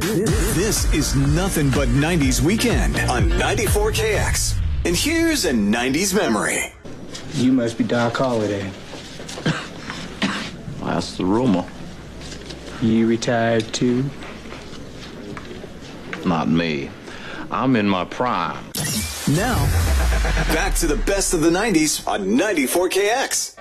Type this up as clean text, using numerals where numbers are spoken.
This is nothing but 90s weekend on 94KX. And here's a 90s memory. You must be Doc Holliday. That's the rumor. You retired too? Not me. I'm in my prime. Now, back to the best of the 90s on 94KX.